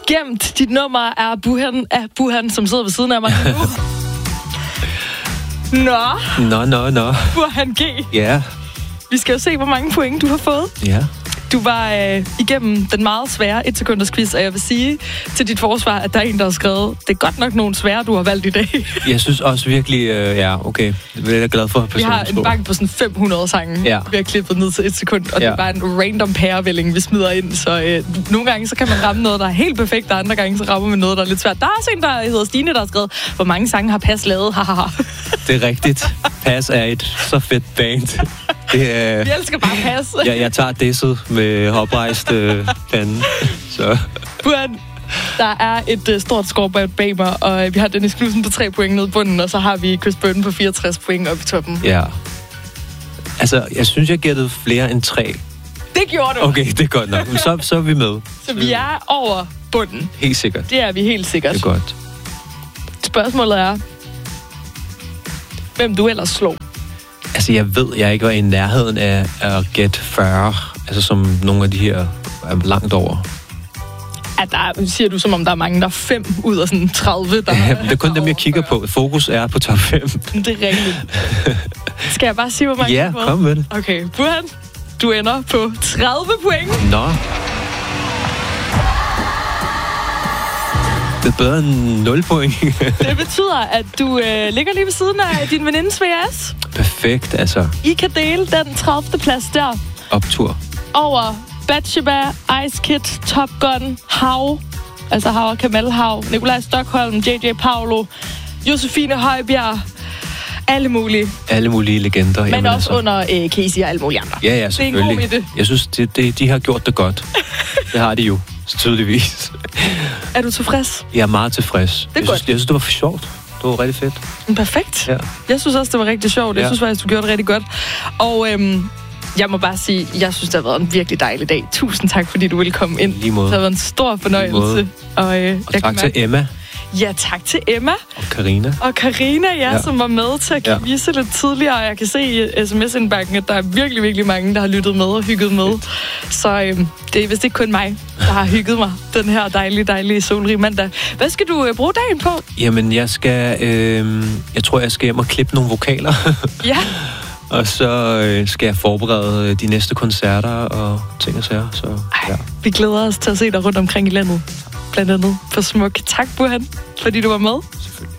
gemt. Dit nummer er Buhan, som sidder ved siden af mig nu. Nå. Buhan G. Ja. Vi skal jo se, hvor mange point du har fået. Ja. Du var igennem den meget svære 1-sekunders quiz, og jeg vil sige til dit forsvar, at der er en, der har skrevet, det er godt nok nogle svære, du har valgt i dag. Jeg synes også virkelig, okay, det er jeg glad for. Vi har en bank på sådan 500 sange, vi har klippet ned til 1 sekund, og det er bare en random pærevælling, vi smider ind. Så nogle gange så kan man ramme noget, der er helt perfekt, og andre gange så rammer man noget, der er lidt svært. Der er også en, der hedder Stine, der har skrevet, hvor mange sange har Pas lavet? Det er rigtigt. Pas er et så fedt band. Vi elsker bare Pas. Jeg tager disset med oprejst pande. Så. Buhan, der er et stort scorebord bag mig, og vi har Dennis Knudsen på 3 point nede i bunden, og så har vi Chris Burton på 64 point oppe i toppen. Ja. Altså, jeg synes, jeg gættede flere end 3. Det gjorde du. Okay, det er godt nok. Så er vi med. Så vi er over bunden. Helt sikkert. Det er vi helt sikkert. Det er godt. Spørgsmålet er, hvem du ellers slog? Altså, jeg ved, jeg ikke var i nærheden af at gætte 40. Altså, som nogle af de her er langt over. At der siger du, som om der er mange, der er 5 ud af sådan 30, der ja, det er kun dem, jeg kigger på. Fokus er på top 5. Det er rigtigt. Skal jeg bare sige, hvor mange Ja, kom med det. Okay, Buhan, du ender på 30 point. Nå. Det er bedre end 0 point. Det betyder, at du ligger lige ved siden af din venindes VS. Perfekt, altså. I kan dele den 30. plads der. Optur. Over Batsheba, Ice Kid, Top Gun, Hav, altså Hav, Kamal Hav, Nikolaj Stockholm, JJ Paolo, Josefine Højbjerg, alle mulige. Alle mulige legender. Men også altså under Casey og alle mulige andre. Ja, selvfølgelig. Det er en god idé. Jeg synes, de har gjort det godt. Det har de jo, tydeligvis. Er du tilfreds? Jeg er meget tilfreds. Jeg synes, det var for sjovt. Det var rigtig fedt. Perfekt. Ja. Jeg synes også, det var rigtig sjovt. Jeg synes faktisk, du gjorde det rigtig godt. Og jeg må bare sige, jeg synes, det har været en virkelig dejlig dag. Tusind tak, fordi du ville komme ind. Lige måde. Det har været en stor fornøjelse. Og tak til Emma. Ja, tak til Emma. Og Karina, som var med til at quizze lidt tidligere. Jeg kan se i sms-indbakken, at der er virkelig, virkelig mange, der har lyttet med og hygget med. Så det er vist ikke kun mig, der har hygget mig den her dejlige solrige mandag. Hvad skal du bruge dagen på? Jamen, jeg tror, jeg skal hjem og klippe nogle vokaler. Ja. Og så skal jeg forberede de næste koncerter og ting og sager. Så, ja. Vi glæder os til at se dig rundt omkring i landet. Blandt andet på Smuk. Tak, Buhan, fordi du var med. Selvfølgelig.